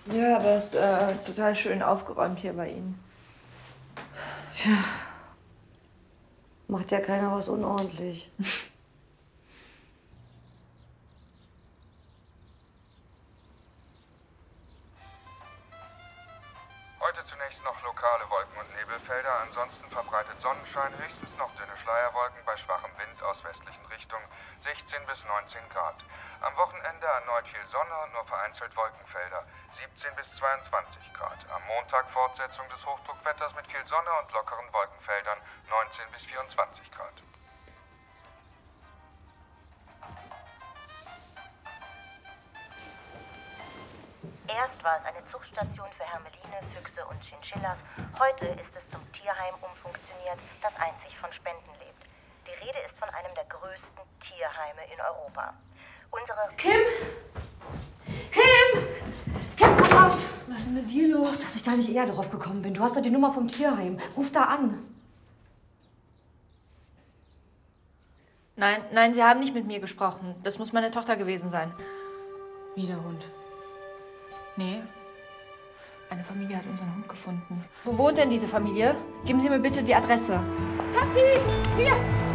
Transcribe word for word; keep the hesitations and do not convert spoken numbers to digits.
Ja, aber es ist äh, total schön aufgeräumt hier bei Ihnen. Ja. Macht ja keiner was unordentlich. Heute zunächst noch lokale Wolken- und Nebelfelder, ansonsten verbreitet Sonnenschein, höchstens noch dünne Schleierwolken bei schwachem Wind aus westlichen Richtungen, sechzehn bis neunzehn Grad. Am Wochenende erneut viel Sonne und nur vereinzelt Wolkenfelder, siebzehn bis zweiundzwanzig Grad. Am Montag Fortsetzung des Hochdruckwetters mit viel Sonne und lockeren Wolkenfeldern, neunzehn bis vierundzwanzig Grad. Erst war es eine Zuchtstation für Hermeline, Füchse und Chinchillas. Heute ist es zum Tierheim umfunktioniert, das einzig von Spenden lebt. Die Rede ist von einem der größten Tierheime in Europa. Unsere... Kim! Kim! Kim, komm raus! Was ist denn mit dir los? Dass ich da nicht eher drauf gekommen bin. Du hast doch die Nummer vom Tierheim. Ruf da an. Nein, nein, Sie haben nicht mit mir gesprochen. Das muss meine Tochter gewesen sein. Wie der Hund? Nee. Eine Familie hat unseren Hund gefunden. Wo wohnt denn diese Familie? Geben Sie mir bitte die Adresse. Taxi! Hier!